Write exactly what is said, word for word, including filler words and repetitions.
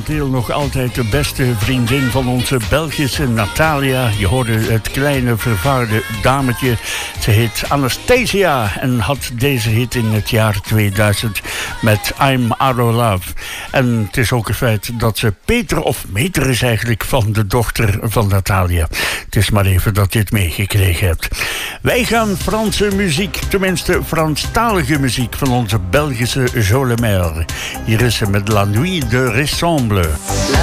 momenteel nog altijd de beste vriendin van onze Belgische Natalia. Je hoorde het kleine vervaarde dametje. Ze heet Anastasia en had deze hit in het jaar tweeduizend met I'm Out of Love. En het is ook een feit dat ze Peter of meter is eigenlijk van de dochter van Natalia. Het is maar even dat je het meegekregen hebt. Wij gaan Franse muziek, tenminste Franstalige muziek van onze Belgische Jolemer. Hier is ze met La Nuit de Ressemble.